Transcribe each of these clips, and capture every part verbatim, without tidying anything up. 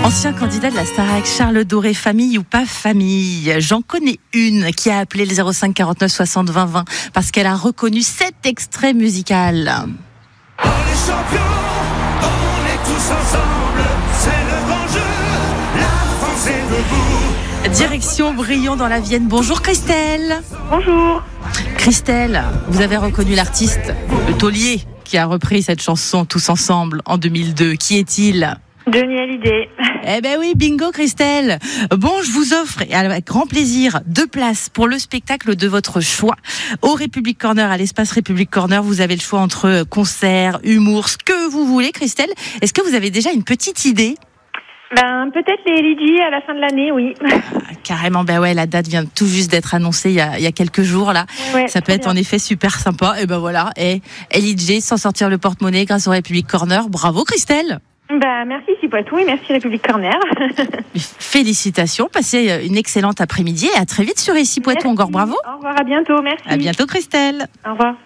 Ancien candidat de la Starac, Charles Doré, famille ou pas famille? J'en connais une qui a appelé le zéro cinq quarante-neuf soixante vingt vingt parce qu'elle a reconnu cet extrait musical. On est champions, on est tous ensemble, c'est le grand jeu, la France est debout. Direction Brion dans la Vienne. Bonjour Christelle. Bonjour. Christelle, vous avez reconnu l'artiste, le taulier, qui a repris cette chanson Tous ensemble en deux mille deux. Qui est-il? Johnny Hallyday. Eh ben oui, bingo Christelle. Bon, je vous offre avec grand plaisir deux places pour le spectacle de votre choix au République Corner, à l'espace République Corner. Vous avez le choix entre concert, humour, ce que vous voulez Christelle. Est-ce que vous avez déjà une petite idée? Ben, peut-être les L G à la fin de l'année, oui. Ah, carrément, ben ouais, la date vient tout juste d'être annoncée il y a, il y a quelques jours là. Ouais, ça peut être bien. en effet super sympa. Et ben voilà, et L G sans sortir le porte-monnaie grâce au République Corner. Bravo Christelle. Ben, merci Cipoitou et merci République Corner. Félicitations, passez une excellente après-midi et à très vite sur Ici Poitou. Encore bravo. Au revoir, à bientôt, merci. À bientôt Christelle. Au revoir.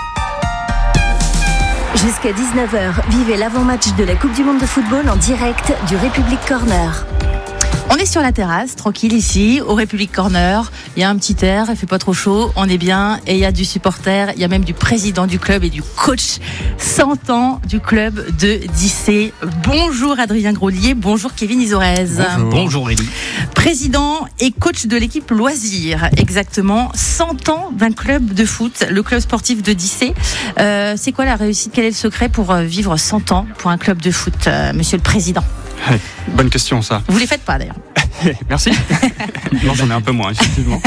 Jusqu'à dix-neuf heures, vivez l'avant-match de la Coupe du Monde de football en direct du République Corner. On est sur la terrasse, tranquille ici, au République Corner. Il y a un petit air, il fait pas trop chaud, on est bien. Et il y a du supporter, il y a même du président du club et du coach cent ans du club de Dissé. Bonjour Adrien Grolier, bonjour Kevin Izorez. Bonjour. Bonjour Élie. Président et coach de l'équipe Loisirs, exactement. cent ans d'un club de foot, le club sportif de Dissé. Euh, c'est quoi la réussite? Quel est le secret pour vivre cent ans pour un club de foot, euh, monsieur le président? Bonne question ça. Vous les faites pas d'ailleurs. Merci. Non, j'en ai un peu moins, effectivement.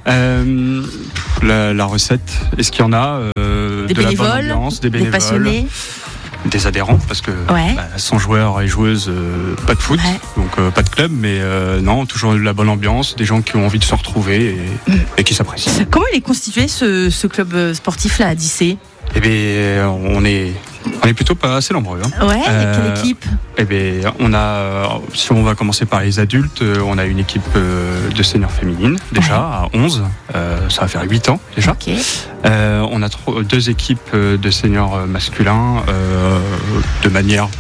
Euh, la, la recette, est-ce qu'il y en a euh, Des de bénévoles, la bonne ambiance, des bénévoles, des passionnés, des adhérents, parce que ouais. bah, sans joueurs et joueuses, euh, pas de foot, ouais. donc euh, pas de club, mais euh, non, toujours de la bonne ambiance, des gens qui ont envie de se retrouver et, mm. et qui s'apprécient. Comment il est constitué ce, ce club sportif là à Dissé? Eh bien, on est, on est plutôt pas assez nombreux. Hein. Ouais, euh, quelle équipe? Eh bien, on a, si on va commencer par les adultes, on a une équipe de seniors féminines, déjà, ouais. à onze. Euh, ça va faire huit ans, déjà. Okay. Euh, on a trois, deux équipes de seniors masculins, euh, de manière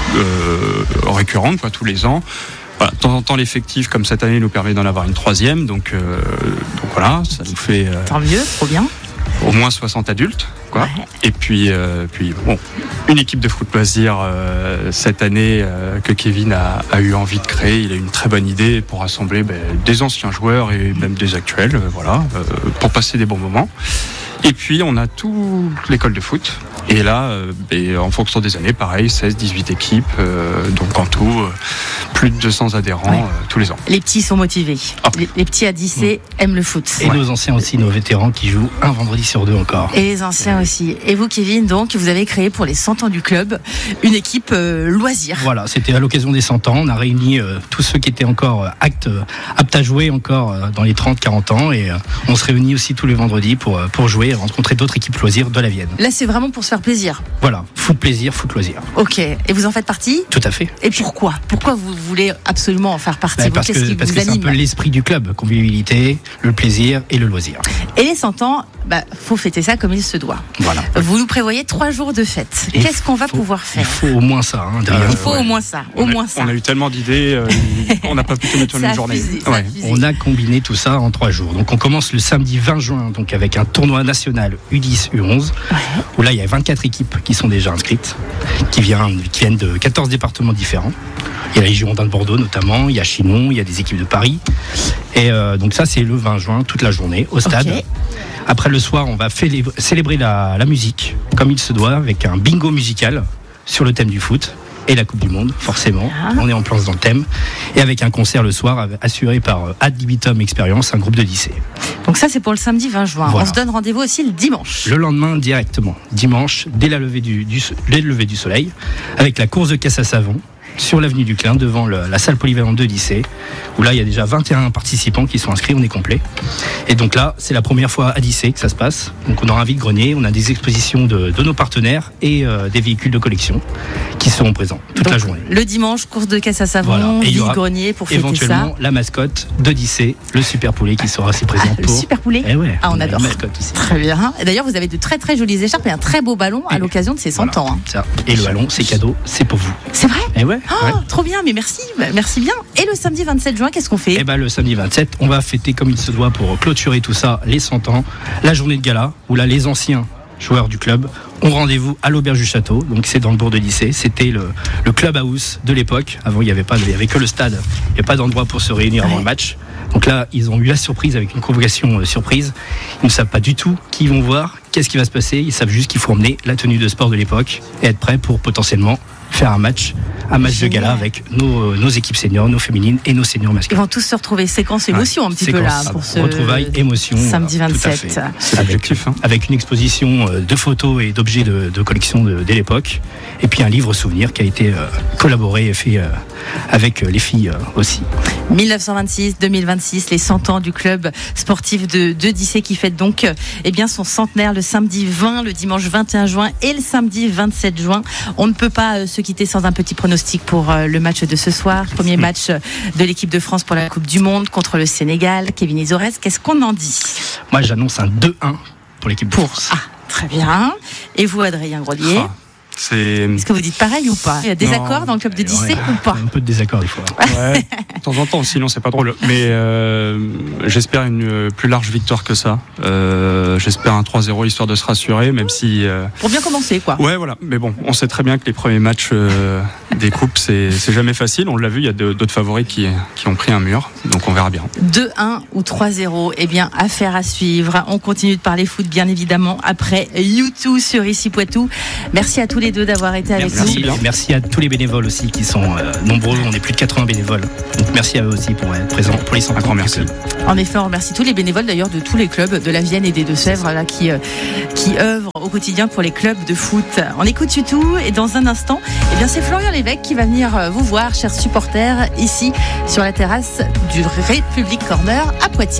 euh, récurrente, quoi, tous les ans. Voilà, de temps en temps, l'effectif, comme cette année, nous permet d'en avoir une troisième. Donc, euh, donc voilà, ça nous fait... Euh, Tant mieux, trop bien. Au moins soixante adultes, quoi. Ouais. Et puis, euh, puis bon, une équipe de foot loisirs euh, cette année euh, que Kevin a, a eu envie de créer. Il a une très bonne idée pour rassembler ben, des anciens joueurs et même des actuels, euh, voilà, euh, pour passer des bons moments. Et puis, on a toute l'école de foot. Et là, euh, ben, en fonction des années, pareil, seize, dix-huit équipes. Euh, donc en tout, euh, plus de deux cents adhérents ouais. euh, tous les ans. Les petits sont motivés. Ah. Les, les petits à Dissé mmh. aiment le foot. Et ouais. nos anciens aussi, nos vétérans qui jouent un vendredi sur deux encore. Et les anciens ouais. aussi. Et vous, Kevin, donc, vous avez créé pour les cent ans du club une équipe euh, loisir. Voilà, c'était à l'occasion des cent ans. On a réuni euh, tous ceux qui étaient encore euh, actes, euh, aptes à jouer encore euh, dans les trente quarante ans. Et euh, on se réunit aussi tous les vendredis pour, euh, pour jouer et rencontrer d'autres équipes loisirs de la Vienne. Là, c'est vraiment pour se faire plaisir. Voilà, foot plaisir, foot loisir. Ok, et vous en faites partie? Tout à fait. Et pourquoi? Pourquoi vous voulez absolument en faire partie? bah, Parce que, parce que c'est un peu l'esprit du club, convivialité, le plaisir et le loisir. Et les cent ans, bah, faut fêter ça comme il se doit. Voilà. Vous nous prévoyez trois jours de fête. Et Qu'est-ce qu'on va faut, pouvoir faire? Il faut au moins ça. Hein, euh, il faut ouais. au moins ça. Au on, moins a, ça. on a eu tellement d'idées, euh, on n'a pas pu tout mettre en une journée. Fusé, ouais. On a combiné tout ça en trois jours. Donc on commence le samedi vingt juin, donc avec un tournoi national U dix U onze, ouais. où là il y a vingt-quatre équipes qui sont déjà inscrites, qui viennent, qui viennent de quatorze départements différents. Il y a la région de Bordeaux notamment, il y a Chinon, il y a des équipes de Paris. Et euh, donc ça c'est le vingt juin, toute la journée, au stade. Okay. Après le soir, on va célébrer la, la musique, comme il se doit, avec un bingo musical sur le thème du foot. Et la Coupe du Monde, forcément. Ah. On est en place dans le thème. Et avec un concert le soir, assuré par Ad Libitum Experience, un groupe de lycée. Donc ça, c'est pour le samedi vingt juin. Voilà. On se donne rendez-vous aussi le dimanche. Le lendemain, directement. Dimanche, dès la levée du, du, dès le lever du soleil, avec la course de caisse à savon, sur l'avenue du Clin, devant le, la salle polyvalente de lycée, où là, il y a déjà vingt et un participants qui sont inscrits, on est complet. Et donc là, c'est la première fois à Dissé que ça se passe. Donc on aura un vide-grenier, on a des expositions de, de nos partenaires et euh, des véhicules de collection qui seront présents toute donc, la journée. Le dimanche, course de caisse à savon, voilà. vide-grenier pour fêter ça. Éventuellement, la mascotte de Dissé, le super poulet qui sera aussi présent. Ah, pour... Le super poulet eh ouais, Ah, on, on adore. Aussi. Très bien. Et d'ailleurs, vous avez de très très jolies écharpes et un très beau ballon à l'occasion de ces cent voilà, ans. Hein. Ça. Et le ballon, c'est cadeau, c'est pour vous. C'est vrai? Eh ouais. fait. Oh, Ouais. trop bien, mais merci, bah, merci bien. Et le samedi vingt-sept juin, qu'est-ce qu'on fait? Et ben le samedi vingt-sept, on va fêter comme il se doit pour clôturer tout ça, les cent ans, la journée de gala, où là les anciens joueurs du club ont rendez-vous à l'Auberge du Château, donc c'est dans le bourg de Lycée. C'était le, le club house de l'époque. Avant il n'y avait pas, il y avait que le stade, il n'y avait pas d'endroit pour se réunir avant Ouais. le match. Donc là ils ont eu la surprise avec une convocation euh, surprise. Ils ne savent pas du tout qui ils vont voir, qu'est-ce qui va se passer. Ils savent juste qu'il faut emmener la tenue de sport de l'époque et être prêt pour potentiellement faire un match, un match de gala avec nos, nos équipes seniors, nos féminines et nos seniors Ils masculins. vont tous se retrouver, séquence émotion un petit Séquence, peu là ah, pour ce retrouvailles, émotion, samedi euh, tout à vingt-sept. fait. C'est Avec, l'objectif. Hein. avec une exposition euh, de photos et d'objets de, de collection de, dès l'époque, et puis un livre souvenir qui a été euh, collaboré et fait euh, avec euh, les filles euh, aussi. dix-neuf cent vingt-six deux mille vingt-six, les cent ans du club sportif de, de Dissé qui fête donc euh, eh bien son centenaire le samedi vingt, le dimanche vingt et un juin et le samedi vingt-sept juin. On ne peut pas euh, se quitter sans un petit pronostic pour euh, le match de ce soir. Premier match de l'équipe de France pour la Coupe du Monde contre le Sénégal. Kevin Izorez, qu'est-ce qu'on en dit? Moi j'annonce un deux un pour l'équipe de France. Ah, très bien. Et vous, Adrien Grelier, Ah, c'est est-ce que vous dites pareil ou pas? Il y a des Non. accords dans le club de Dissé Ouais, ou pas? un peu de désaccord des fois. ouais, de temps en temps, sinon c'est pas drôle. Mais euh, j'espère une euh, plus large victoire que ça. Euh, j'espère un trois zéro histoire de se rassurer, même si. Euh, Pour bien commencer, quoi. Ouais, voilà. Mais bon, on sait très bien que les premiers matchs euh, des coupes, c'est, c'est jamais facile. On l'a vu, il y a de- d'autres favoris qui, qui ont pris un mur. Donc on verra bien. deux un ou trois zéro, eh bien, affaire à suivre. On continue de parler foot, bien évidemment, après YouTube sur Ici Poitou. Merci à tous les deux d'avoir été avec Merci, nous. et merci à tous les bénévoles aussi qui sont euh, nombreux. On est plus de quatre-vingts bénévoles. Donc merci à eux aussi pour être présents pour les cent ans. Un grand du merci. club. En effet, on remercie tous les bénévoles, d'ailleurs, de tous les clubs de la Vienne et des Deux-Sèvres, là, qui, euh, qui œuvrent au quotidien pour les clubs de foot. On écoute YouTube et dans un instant, eh bien, c'est Florian Lévesque qui va venir euh, vous voir, chers supporters, ici, sur la terrasse du République Corner à Poitiers.